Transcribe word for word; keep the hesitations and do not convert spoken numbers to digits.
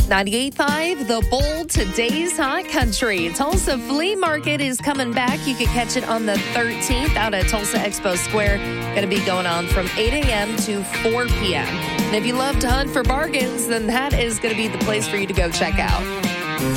ninety-eight point five, The Bull, today's hot country. Tulsa Flea Market is coming back. You can catch it on the thirteenth out at Tulsa Expo Square. Going to be going on from eight a.m. to four p.m. And if you love to hunt for bargains, then that is going to be the place for you to go check out.